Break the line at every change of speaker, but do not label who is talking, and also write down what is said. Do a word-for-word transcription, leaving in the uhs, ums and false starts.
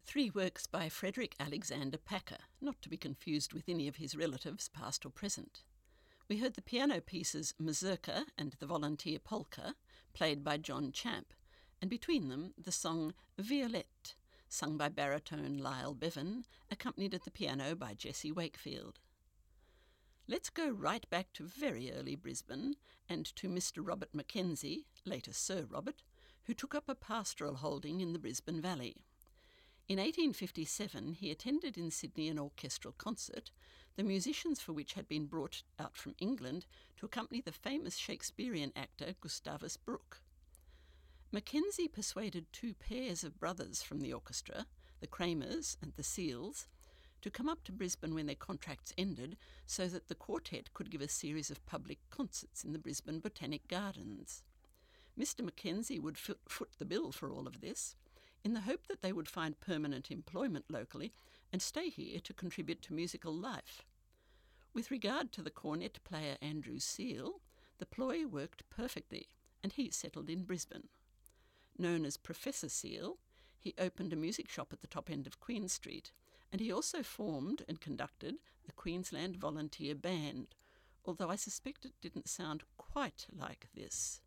Three works by Frederick Alexander Packer, not to be confused with any of his relatives, past or present. We heard the piano pieces Mazurka and the Volunteer Polka, played by John Champ, and between them the song Violette, sung by baritone Lyle Bevan, accompanied at the piano by Jessie Wakefield. Let's go right back to very early Brisbane and to Mister Robert Mackenzie, later Sir Robert, who took up a pastoral holding in the Brisbane Valley. In eighteen fifty-seven, he attended in Sydney an orchestral concert, the musicians for which had been brought out from England to accompany the famous Shakespearean actor Gustavus Brooke. Mackenzie persuaded two pairs of brothers from the orchestra, the Kramers and the Seals, to come up to Brisbane when their contracts ended so that the quartet could give a series of public concerts in the Brisbane Botanic Gardens. Mister Mackenzie would foot, foot the bill for all of this, in the hope that they would find permanent employment locally and stay here to contribute to musical life. With regard to the cornet player Andrew Seal, the ploy worked perfectly, and he settled in Brisbane. Known as Professor Seal, he opened a music shop at the top end of Queen Street, and he also formed and conducted the Queensland Volunteer Band, although I suspect it didn't sound quite like this.